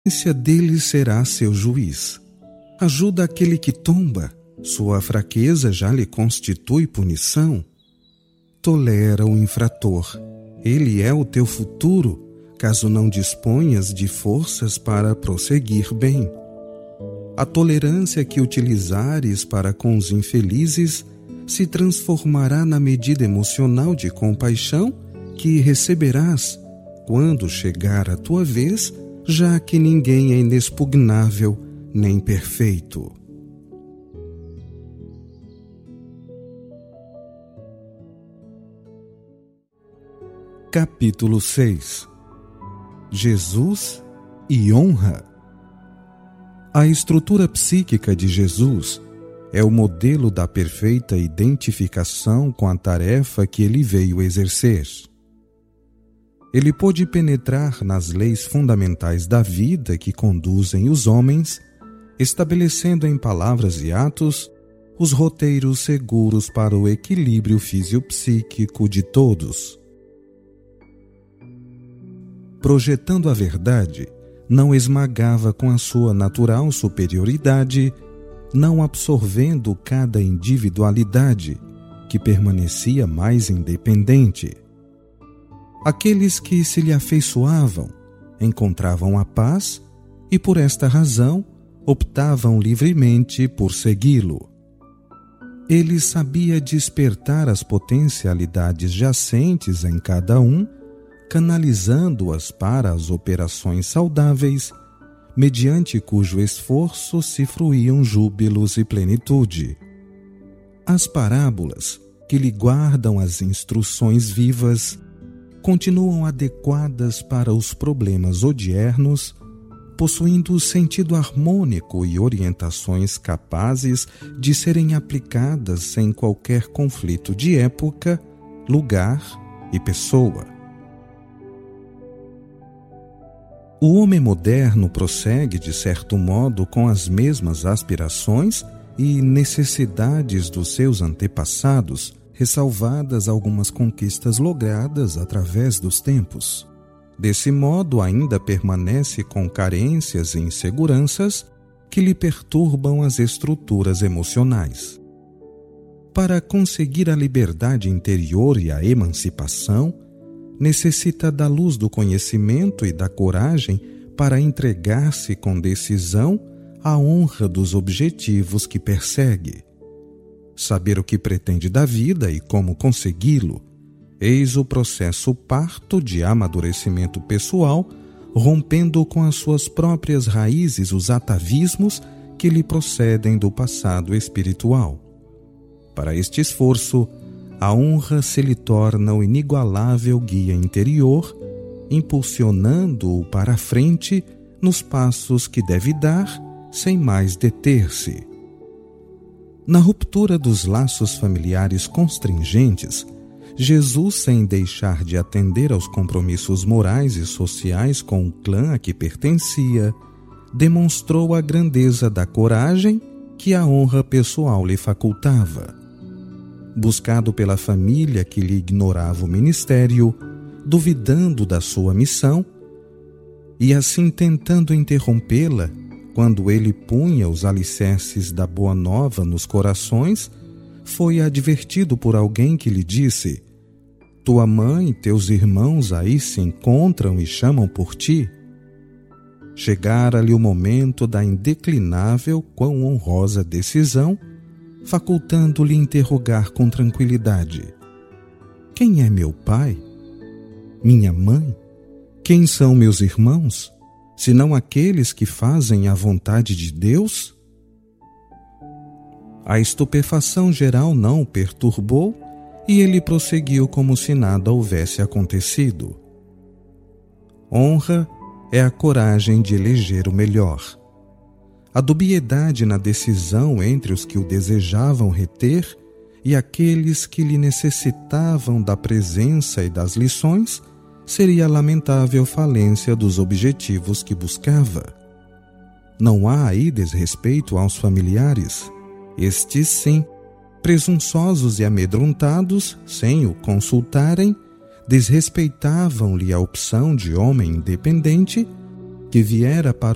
A dele será seu juiz. Ajuda aquele que tomba, sua fraqueza já lhe constitui punição. Tolera o infrator, ele é o teu futuro, caso não disponhas de forças para prosseguir bem. A tolerância que utilizares para com os infelizes se transformará na medida emocional de compaixão que receberás quando chegar a tua vez, já que ninguém é inexpugnável nem perfeito. Capítulo 6. Jesus e honra. A estrutura psíquica de Jesus é o modelo da perfeita identificação com a tarefa que ele veio exercer. Ele pôde penetrar nas leis fundamentais da vida que conduzem os homens, estabelecendo em palavras e atos os roteiros seguros para o equilíbrio fisiopsíquico de todos. Projetando a verdade, não esmagava com a sua natural superioridade, não absorvendo cada individualidade, que permanecia mais independente. Aqueles que se lhe afeiçoavam encontravam a paz e, por esta razão, optavam livremente por segui-lo. Ele sabia despertar as potencialidades jacentes em cada um, canalizando-as para as operações saudáveis, mediante cujo esforço se fruíam júbilos e plenitude. As parábolas, que lhe guardam as instruções vivas, continuam adequadas para os problemas odiernos, possuindo sentido harmônico e orientações capazes de serem aplicadas sem qualquer conflito de época, lugar e pessoa. O homem moderno prossegue, de certo modo, com as mesmas aspirações e necessidades dos seus antepassados, ressalvadas algumas conquistas logradas através dos tempos. Desse modo, ainda permanece com carências e inseguranças que lhe perturbam as estruturas emocionais. Para conseguir a liberdade interior e a emancipação, necessita da luz do conhecimento e da coragem para entregar-se com decisão à honra dos objetivos que persegue. Saber o que pretende da vida e como consegui-lo, eis o processo parto de amadurecimento pessoal, rompendo com as suas próprias raízes os atavismos que lhe procedem do passado espiritual. Para este esforço, a honra se lhe torna o inigualável guia interior, impulsionando-o para a frente nos passos que deve dar, sem mais deter-se. Na ruptura dos laços familiares constringentes, Jesus, sem deixar de atender aos compromissos morais e sociais com o clã a que pertencia, demonstrou a grandeza da coragem que a honra pessoal lhe facultava. Buscado pela família que lhe ignorava o ministério, duvidando da sua missão, e assim tentando interrompê-la, quando ele punha os alicerces da Boa Nova nos corações, foi advertido por alguém que lhe disse: tua mãe e teus irmãos aí se encontram e chamam por ti. Chegara-lhe o momento da indeclinável, quão honrosa decisão, facultando-lhe interrogar com tranquilidade: quem é meu pai? Minha mãe? Quem são meus irmãos, senão aqueles que fazem a vontade de Deus? A estupefação geral não o perturbou e ele prosseguiu como se nada houvesse acontecido. Honra é a coragem de eleger o melhor. A dubiedade na decisão entre os que o desejavam reter e aqueles que lhe necessitavam da presença e das lições seria a lamentável falência dos objetivos que buscava. Não há aí desrespeito aos familiares. Estes, sim, presunçosos e amedrontados, sem o consultarem, desrespeitavam-lhe a opção de homem independente que viera para